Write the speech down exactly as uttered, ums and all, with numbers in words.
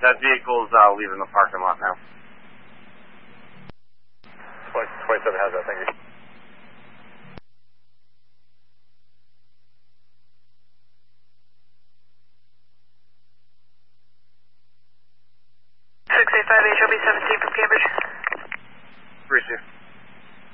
that vehicle's uh, leaving the parking lot now. twenty-seven has that, thank you. six eight five H O B seventeen from Cambridge. Appreciate it.